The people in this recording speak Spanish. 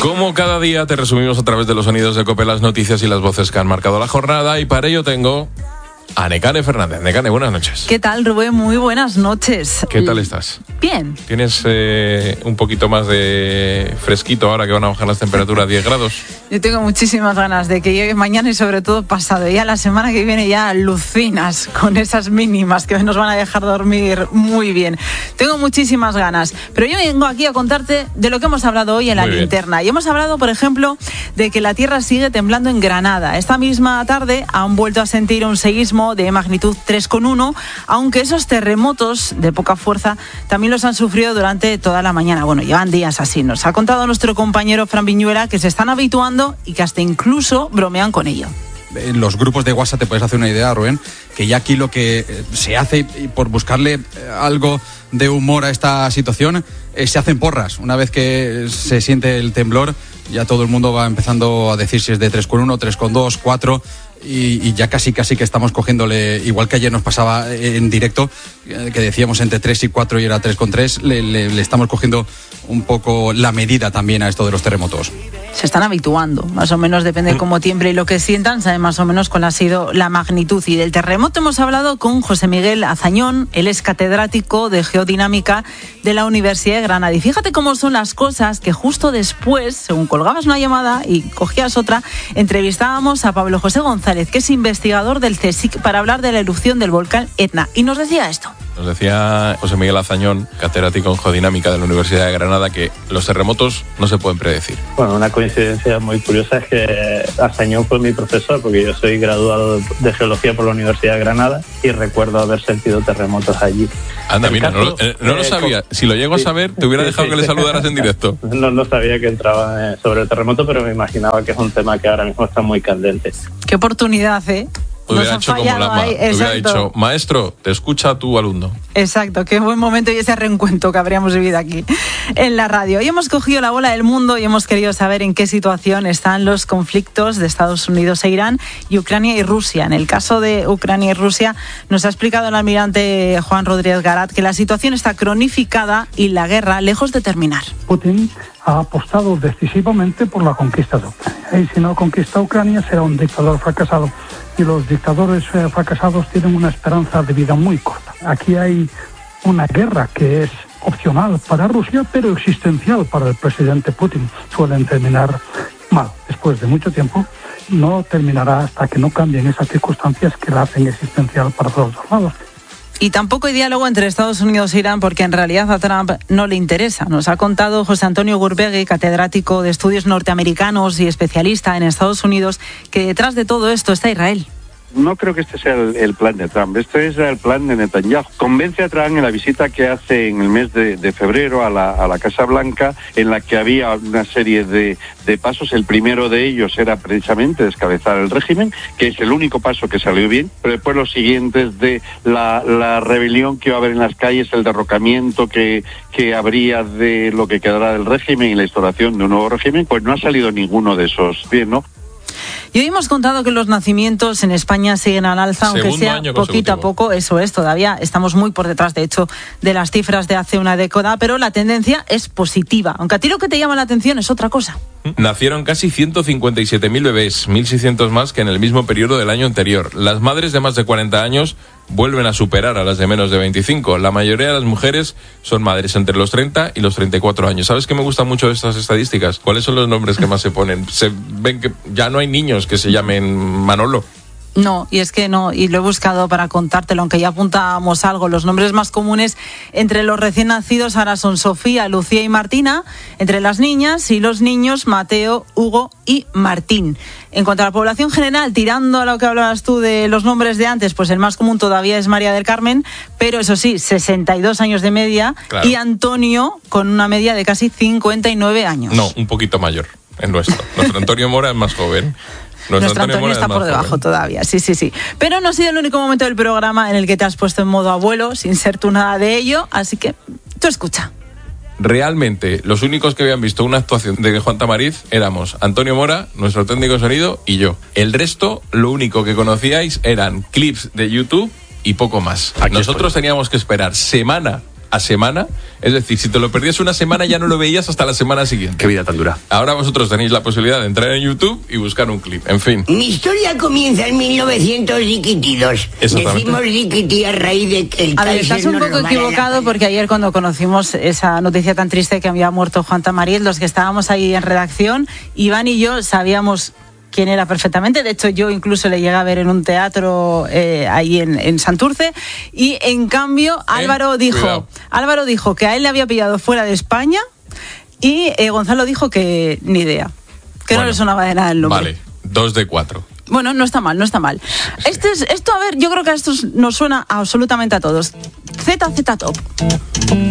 Como cada día te resumimos a través de los sonidos de COPE las noticias y las voces que han marcado la jornada, y para ello tengo a Nekane Fernández. Nekane, buenas noches. ¿Qué tal, Rubén? Muy buenas noches. ¿Qué tal estás? Bien. ¿Tienes un poquito más de fresquito ahora que van a bajar las temperaturas a 10 grados? Yo tengo muchísimas ganas de que llegue mañana y sobre todo pasado. Ya la semana que viene ya alucinas con esas mínimas que nos van a dejar dormir muy bien. Tengo muchísimas ganas. Pero yo vengo aquí a contarte de lo que hemos hablado hoy en la linterna. Y hemos hablado, por ejemplo, de que la tierra sigue temblando en Granada. Esta misma tarde han vuelto a sentir un seísmo de magnitud 3,1, aunque esos terremotos de poca fuerza también los han sufrido durante toda la mañana. Bueno, llevan días así. Nos ha contado nuestro compañero Fran Viñuela que se están habituando y que hasta incluso bromean con ello. En los grupos de WhatsApp te puedes hacer una idea, Rubén, que ya aquí lo que se hace por buscarle algo de humor a esta situación, se hacen porras. Una vez que se siente el temblor, ya todo el mundo va empezando a decir si es de 3,1, 3,2, 4... Y ya casi que estamos cogiéndole, igual que ayer nos pasaba en directo, que decíamos entre 3 y 4 y era 3,3, le estamos cogiendo un poco la medida también a esto de los terremotos. Se están habituando, más o menos depende de cómo tiemble y lo que sientan, saben más o menos cuál ha sido la magnitud. Y del terremoto hemos hablado con José Miguel Azañón, él es catedrático de Geodinámica de la Universidad de Granada. Y fíjate cómo son las cosas, que justo después, según colgabas una llamada y cogías otra, entrevistábamos a Pablo José González, que es investigador del CSIC, para hablar de la erupción del volcán Etna. Y nos decía esto. Nos decía José Miguel Azañón, catedrático en Geodinámica de la Universidad de Granada, que los terremotos no se pueden predecir. Bueno, una coincidencia muy curiosa es que Azañón fue mi profesor, porque yo soy graduado de Geología por la Universidad de Granada y recuerdo haber sentido terremotos allí. Anda, mira, no lo sabía. Si lo llego a saber, te hubiera dejado que le saludaras en directo. No sabía que entraba sobre el terremoto, pero me imaginaba que es un tema que ahora mismo está muy candente. Qué oportunidad, ¿eh? Hubiera hecho como Lama, hubiera dicho, maestro, te escucha tu alumno. Exacto, qué buen momento y ese reencuentro que habríamos vivido aquí en la radio. Hoy hemos cogido la bola del mundo y hemos querido saber en qué situación están los conflictos de Estados Unidos e Irán y Ucrania y Rusia. En el caso de Ucrania y Rusia, nos ha explicado el almirante Juan Rodríguez Garat que la situación está cronificada y la guerra lejos de terminar. Putin ha apostado decisivamente por la conquista de Ucrania. Y si no conquista Ucrania, será un dictador fracasado. Y los dictadores fracasados tienen una esperanza de vida muy corta. Aquí hay una guerra que es opcional para Rusia, pero existencial para el presidente Putin. Suelen terminar mal. Después de mucho tiempo, no terminará hasta que no cambien esas circunstancias que la hacen existencial para los dos lados. Y tampoco hay diálogo entre Estados Unidos e Irán porque en realidad a Trump no le interesa. Nos ha contado José Antonio Gurpegui, catedrático de estudios norteamericanos y especialista en Estados Unidos, que detrás de todo esto está Israel. No creo que este sea el plan de Trump, este es el plan de Netanyahu. Convence a Trump en la visita que hace en el mes de febrero a la Casa Blanca, en la que había una serie de pasos. El primero de ellos era precisamente descabezar el régimen, que es el único paso que salió bien, pero después los siguientes de la rebelión que iba a haber en las calles, el derrocamiento que habría de lo que quedará del régimen y la instauración de un nuevo régimen, pues no ha salido ninguno de esos bien, ¿no? Y hoy hemos contado que los nacimientos en España siguen al alza, aunque sea poquito a poco. Eso es, todavía estamos muy por detrás, de hecho, de las cifras de hace una década, pero la tendencia es positiva. Aunque a ti lo que te llama la atención es otra cosa. Nacieron casi 157.000 bebés, 1.600 más que en el mismo periodo del año anterior. Las madres de más de 40 años vuelven a superar a las de menos de 25. La mayoría de las mujeres son madres entre los 30 y los 34 años. ¿Sabes qué me gusta mucho de estas estadísticas? ¿Cuáles son los nombres que más se ponen? Se ven que ya no hay niños que se llamen Manolo. No, y es que no, y lo he buscado para contártelo, aunque ya apuntábamos algo. Los nombres más comunes entre los recién nacidos ahora son Sofía, Lucía y Martina. Entre las niñas y los niños, Mateo, Hugo y Martín. En cuanto a la población general, tirando a lo que hablabas tú de los nombres de antes, pues el más común todavía es María del Carmen, pero eso sí, 62 años de media, claro. Y Antonio con una media de casi 59 años. No, un poquito mayor, en nuestro. Nuestro Antonio Mora es más joven. Nuestro Antonio está por debajo todavía, sí. Pero no ha sido el único momento del programa en el que te has puesto en modo abuelo, sin ser tú nada de ello, así que tú escucha. Realmente, los únicos que habían visto una actuación de Juan Tamariz éramos Antonio Mora, nuestro técnico de sonido, y yo. El resto, lo único que conocíais eran clips de YouTube y poco más. Nosotros teníamos que esperar semana a semana. Es decir, si te lo perdías una semana ya no lo veías hasta la semana siguiente. Qué vida tan dura. Ahora vosotros tenéis la posibilidad de entrar en YouTube y buscar un clip. En fin. Mi historia comienza en 1922. Decimos Riquiti a raíz de que el A ver, estás un poco equivocado porque ayer cuando conocimos esa noticia tan triste que había muerto Juan Tamariz, los que estábamos ahí en redacción, Iván y yo sabíamos quién era perfectamente. De hecho, yo incluso le llegué a ver en un teatro ahí en Santurce. Y en cambio, Álvaro dijo que a él le había pillado fuera de España y Gonzalo dijo que ni idea. Que no le sonaba de nada el nombre. Vale, 2 de 4. Bueno, no está mal. Sí. Esto, a ver, yo creo que a esto nos suena absolutamente a todos. ZZ Top.